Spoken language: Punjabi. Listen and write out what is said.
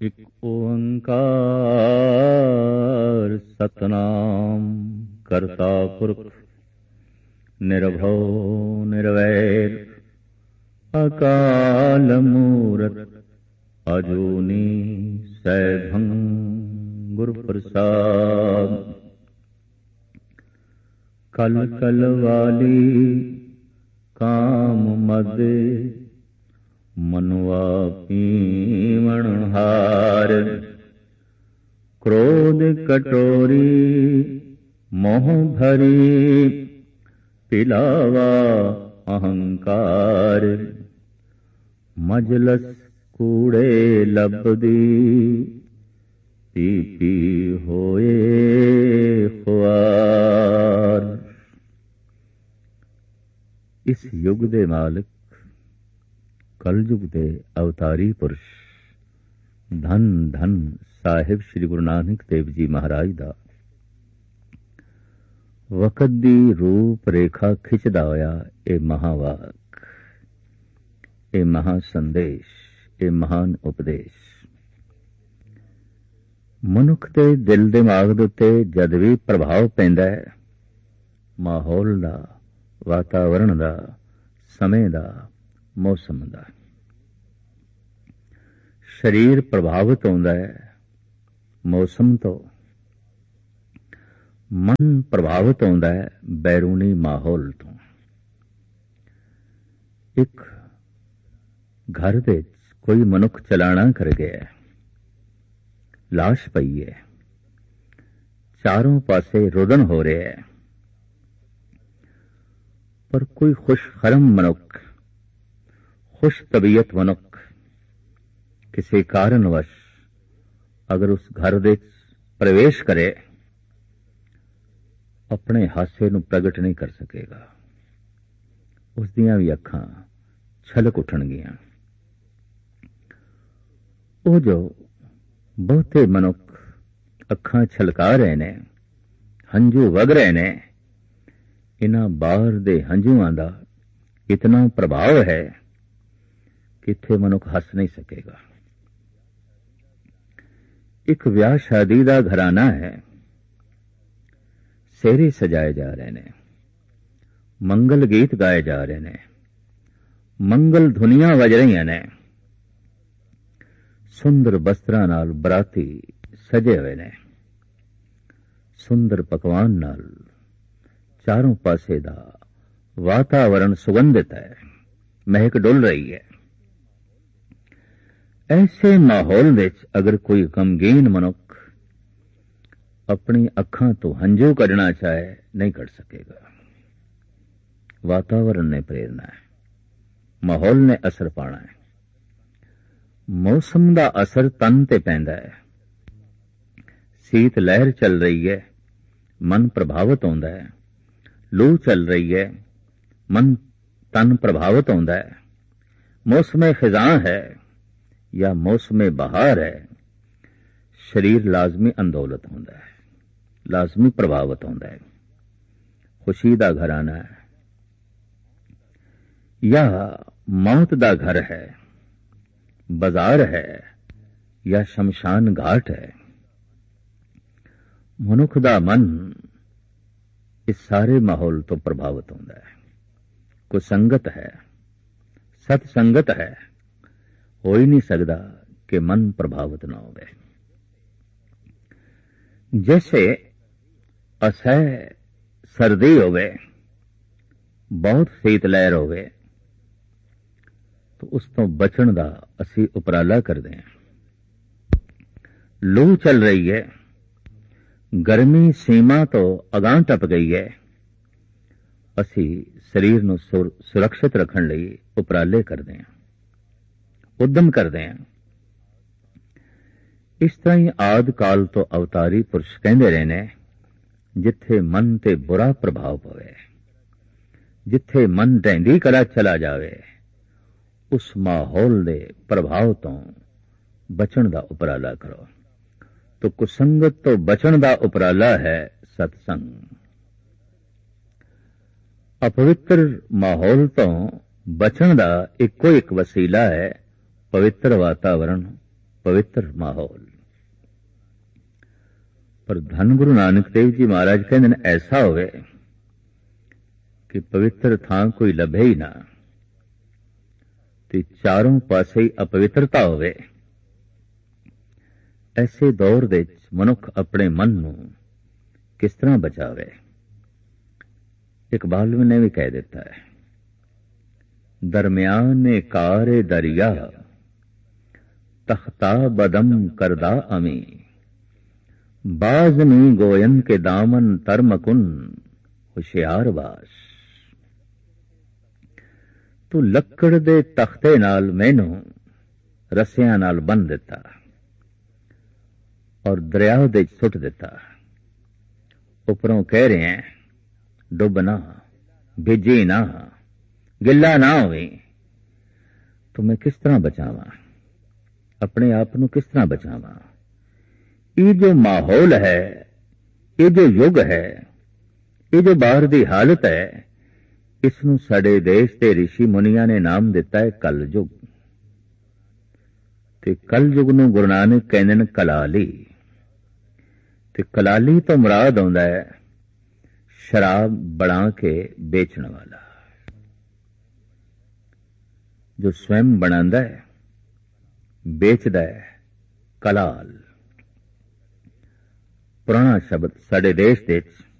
ਇਕ ਓੰਕਾਰ ਸਤਨਾਮ ਕਰਤਾ ਪੁਰਖ ਨਿਰਭਉ ਨਿਰਵੈਰ ਅਕਾਲ ਮੂਰਤ ਅਜੂਨੀ ਸੈਭੰ ਗੁਰ ਪ੍ਰਸਾਦ। ਕਲ ਕਲ ਵਾਲੀ ਕਾਮ ਮਦ ਮਨੁਆ ਪੀਵਣ ਹਾਰ। ਕ੍ਰੋਧ ਕਟੋਰੀ ਮੋਹ ਭਰੀ ਪਿਲਾਵਾ ਅਹੰਕਾਰ। ਮਜਲਸ ਕੂੜੇ ਲਬਦੀ ਪੀ ਪੀ ਹੋਏ ਖੁਆਰ। ਇਸ ਯੁੱਗ ਦੇ ਮਾਲਕ ਕਲਯੁਗ ਦੇ ਅਵਤਾਰੀ ਪੁਰਸ਼ ਧੰਨ ਧੰਨ ਸਾਹਿਬ ਸ੍ਰੀ ਗੁਰੂ ਨਾਨਕ ਦੇਵ ਜੀ ਮਹਾਰਾਜ ਦਾ ਵਕਤ ਦੀ ਰੂਪ ਰੇਖਾ ਖਿੱਚਦਾ ਹੋਇਆ ਇਹ ਮਹਾਵਾਕ, ਇਹ ਮਹਾ ਸੰਦੇਸ਼, ਇਹ ਮਹਾਨ ਉਪਦੇਸ਼ ਮਨੁੱਖ ਦੇ ਦਿਲ ਦਿਮਾਗ ਦੇ ਉੱਤੇ ਜਦ ਵੀ ਪ੍ਰਭਾਵ ਪੈਂਦਾ ਹੈ, ਮਾਹੌਲ ਦਾ, ਵਾਤਾਵਰਣ ਦਾ, ਸਮੇਂ ਦਾ, ਮੌਸਮ ਦਾ। ਸਰੀਰ ਪ੍ਰਭਾਵਿਤ ਹੁੰਦਾ ਹੈ ਮੌਸਮ ਤੋਂ, ਮਨ ਪ੍ਰਭਾਵਿਤ ਹੁੰਦਾ ਹੈ ਬੈਰੂਨੀ ਮਾਹੌਲ ਤੋਂ। ਇੱਕ ਘਰ ਦੇ ਕੋਈ ਮਨੁੱਖ ਚਲਾਣਾ ਕਰ ਗਿਆ, ਲਾਸ਼ ਪਈ ਹੈ, ਚਾਰੋਂ ਪਾਸੇ ਰੋਦਨ ਹੋ ਰਿਹਾ ਹੈ, ਪਰ ਕੋਈ ਖੁਸ਼ਖਰਮ ਮਨੁੱਖ, ਖੁਸ਼ ਤਬੀਅਤ ਮਨੁੱਖ ਕਿਸੇ ਕਾਰਨਵਸ਼ ਅਗਰ ਉਸ ਘਰ ਦੇ ਪ੍ਰਵੇਸ਼ ਕਰੇ, ਆਪਣੇ ਹਾਸੇ ਨੂੰ ਪ੍ਰਗਟ ਨਹੀਂ ਕਰ ਸਕੇਗਾ। ਉਸ ਦੀਆਂ ਵੀ ਅੱਖਾਂ ਛਲਕ ਉੱਠਣਗੀਆਂ। ਉਹ ਜੋ ਬਹੁਤੇ ਮਨੁੱਖ ਅੱਖਾਂ ਛਲਕਾ ਰਹੇ ਨੇ, ਹੰਝੂ ਵਗ ਰਹੇ ਨੇ, ਇਹਨਾਂ ਬਾਹਰ ਦੇ ਹੰਝੂਆਂ ਦਾ ਇਤਨਾ ਪ੍ਰਭਾਵ ਹੈ ਕਿ ਇੱਥੇ ਮਨੁੱਖ ਹੱਸ ਨਹੀਂ ਸਕੇਗਾ। ਇੱਕ ਵਿਆਹ ਸ਼ਾਦੀ ਦਾ ਘਰਾਨਾ ਹੈ, ਸਿਹਰੇ ਸਜਾਏ ਜਾ ਰਹੇ ਨੇ, ਮੰਗਲ ਗੀਤ ਗਾਏ ਜਾ ਰਹੇ ਨੇ, ਮੰਗਲ ਧੁਨੀਆਂ ਵੱਜ ਰਹੀਆਂ ਨੇ, ਸੁੰਦਰ ਬਸਤਰਾਂ ਨਾਲ ਬਰਾਤੀ ਸਜੇ ਹੋਏ ਨੇ, ਸੁੰਦਰ ਪਕਵਾਨ ਨਾਲ ਚਾਰੋਂ ਪਾਸੇ ਦਾ ਵਾਤਾਵਰਣ ਸੁਗੰਧਿਤ ਹੈ, ਮਹਿਕ ਡੁੱਲ ਰਹੀ ਹੈ। ਐਸੇ ਮਾਹੌਲ ਵਿੱਚ ਅਗਰ ਕੋਈ ਗਮਗੀਨ ਮਨੁੱਖ ਆਪਣੀ ਅੱਖਾਂ ਤੋਂ ਹੰਝੂ ਕੱਢਣਾ ਚਾਹੇ, ਨਹੀਂ ਕੱਢ ਸਕੇਗਾ। ਵਾਤਾਵਰਣ ਨੇ ਪ੍ਰੇਰਨਾ ਹੈ, ਮਾਹੌਲ ਨੇ ਅਸਰ ਪਾਣਾ ਹੈ। ਮੌਸਮ ਦਾ ਅਸਰ ਤਨ ਤੇ ਪੈਂਦਾ ਹੈ। ਸੀਤ ਲਹਿਰ ਚੱਲ ਰਹੀ ਹੈ, ਮਨ ਪ੍ਰਭਾਵਿਤ ਹੁੰਦਾ ਹੈ। ਲੂ ਚੱਲ ਰਹੀ ਹੈ, ਮਨ ਤਨ ਪ੍ਰਭਾਵਿਤ ਹੁੰਦਾ ਹੈ। ਮੌਸਮ ਖਿਜ਼ਾਂ ਹੈ ਜਾਂ ਮੌਸਮ ਬਹਾਰ ਹੈ, ਸਰੀਰ ਲਾਜ਼ਮੀ ਅੰਦੋਲਤ ਹੁੰਦਾ ਹੈ, ਲਾਜ਼ਮੀ ਪ੍ਰਭਾਵਿਤ ਹੁੰਦਾ ਹੈ। ਖੁਸ਼ੀ ਦਾ ਘਰਾਨਾ ਹੈ ਜਾਂ ਮੌਤ ਦਾ ਘਰ ਹੈ, ਬਾਜ਼ਾਰ ਹੈ ਜਾਂ ਸ਼ਮਸ਼ਾਨ ਘਾਟ ਹੈ। ਮਨੁੱਖ ਦਾ ਮਨ ਇਸ ਸਾਰੇ ਮਾਹੌਲ ਤੋਂ ਪ੍ਰਭਾਵਿਤ ਹੁੰਦਾ ਹੈ। ਕੋਈ ਸੰਗਤ ਹੈ, ਸਤ ਸੰਗਤ ਹੈ, ਹੋ ਹੀ ਨਹੀਂ ਸਕਦਾ ਕਿ ਮਨ ਪ੍ਰਭਾਵਿਤ ਨਾ ਹੋਵੇ। ਜੈਸੇ ਅਸਹਿ ਸਰਦੀ ਹੋਵੇ, ਬਹੁਤ ਸੀਤ ਲਹਿਰ ਹੋਵੇ, ਤਾਂ ਉਸ ਤੋਂ ਬਚਣ ਦਾ ਅਸੀਂ ਉਪਰਾਲਾ ਕਰਦੇ ਹਾਂ। ਲੂ ਚੱਲ ਰਹੀ ਹੈ, ਗਰਮੀ ਸੀਮਾ ਤੋਂ ਅਗਾਂਹ ਟੱਪ ਗਈ ਹੈ, ਅਸੀਂ ਸਰੀਰ ਨੂੰ ਸੁਰੱਖਿਅਤ ਰੱਖਣ ਲਈ ਉਪਰਾਲੇ ਕਰਦੇ ਹਾਂ, ਉਦਮ ਕਰਦੇ ਹਾਂ। ਇਸ ਤਰ੍ਹਾਂ ਹੀ ਆਦਿ ਕਾਲ ਤੋਂ ਅਵਤਾਰੀ ਪੁਰਸ਼ ਕਹਿੰਦੇ ਰਹੇ ਨੇ, ਜਿੱਥੇ ਮਨ ਤੇ ਬੁਰਾ ਪ੍ਰਭਾਵ ਪਵੇ, ਜਿੱਥੇ ਮਨ ਢਹਿੰਦੀ ਕਲਾ ਚਲਾ ਜਾਵੇ, ਉਸ ਮਾਹੌਲ ਦੇ ਪ੍ਰਭਾਵ ਤੋਂ ਬਚਣ ਦਾ ਉਪਰਾਲਾ ਕਰੋ। ਤੋ ਕੁਸੰਗਤ ਤੋਂ ਬਚਣ ਦਾ ਉਪਰਾਲਾ ਹੈ ਸਤਸੰਗ। ਅਪਵਿੱਤਰ ਮਾਹੌਲ ਤੋਂ ਬਚਣ ਦਾ ਇੱਕੋ ਇੱਕ ਵਸੀਲਾ ਹੈ ਪਵਿੱਤਰ ਵਾਤਾਵਰਣ, ਪਵਿੱਤਰ ਮਾਹੌਲ। ਪਰ ਧੰਨ ਗੁਰੂ ਨਾਨਕ ਦੇਵ ਜੀ ਮਹਾਰਾਜ ਕਹਿੰਦੇ ਨੇ ਐਸਾ ਹੋਵੇ ਕਿ ਪਵਿੱਤਰ ਥਾਂ ਕੋਈ ਲੱਭੇ ਹੀ ਨਾ, ਤੇ ਚਾਰੋਂ ਪਾਸੇ ਅਪਵਿੱਤਰਤਾ ਹੋਵੇ। ਐਸੇ ਦੌਰ ਦੇ ਵਿੱਚ ਮਨੁੱਖ ਆਪਣੇ ਮਨ ਨੂੰ ਕਿਸ ਤਰ੍ਹਾਂ ਬਚਾਵੇ? ਇਕਬਾਲ ਨੇ ਵੀ ਕਹਿ ਦਿੱਤਾ ਹੈ, ਦਰਮਿਆਨੇ ਕਾਰੇ ਦਰਿਆ ਤਖਤਾ ਬਦਮ ਕਰਦਾ ਅਮੀ, ਬਾਜ਼ਨੀ ਗੋਇਨ ਕੇ ਦਾਮਨ ਤਰਮਕੁਨ ਹੁਸ਼ਿਆਰ ਬਾਸ। ਤੂੰ ਲੱਕੜ ਦੇ ਤਖਤੇ ਨਾਲ ਮੈਨੂੰ ਰੱਸਿਆਂ ਨਾਲ ਬੰਨ੍ਹ ਦਿੱਤਾ ਔਰ ਦਰਿਆ ਦੇ ਸੁੱਟ ਦਿੱਤਾ। ਉੱਪਰੋਂ ਕਹਿ ਰਹੇ ਹੈ ਡੁੱਬ ਨਾ, ਭਿੱਜੀ ਨਾ, ਗਿੱਲਾ ਨਾ ਹੋਵੇ। ਤੂੰ ਮੈਂ ਕਿਸ ਤਰ੍ਹਾਂ ਬਚਾਵਾਂ? ਆਪਣੇ ਆਪ ਨੂੰ ਕਿਸ ਤਰ੍ਹਾਂ ਬਚਾਵਾਂ? ਇਹ ਜੋ ਮਾਹੌਲ ਹੈ, ਇਹ ਜੋ ਯੁੱਗ ਹੈ, ਇਹ ਜੋ ਬਾਹਰ ਦੀ ਹਾਲਤ ਹੈ, ਇਸ ਨੂੰ ਸਾਡੇ ਦੇਸ਼ ਦੇ ਰਿਸ਼ੀ ਮੁਨੀਆਂ ਨੇ ਨਾਮ ਦਿੱਤਾ ਹੈ ਕਲ ਯੁੱਗ। ਤੇ ਕਲ ਯੁੱਗ ਨੂੰ ਗੁਰੂ ਨਾਨਕ ਕਹਿੰਦੇ ਨੇ ਕਲਾਲੀ। ਤੇ ਕਲਾਲੀ ਤੋਂ ਮੁਰਾਦ ਆਉਂਦਾ ਹੈ ਸ਼ਰਾਬ ਬਣਾ ਕੇ ਵੇਚਣ ਵਾਲਾ, ਜੋ ਸਵੈਮ ਬਣਾਉਂਦਾ ਹੈ, ਵੇਚਦਾ ਹੈ, ਕਲਾਲ। ਪੁਰਾਣਾ ਸ਼ਬਦ ਸਾਡੇ ਦੇਸ਼ ਦੇ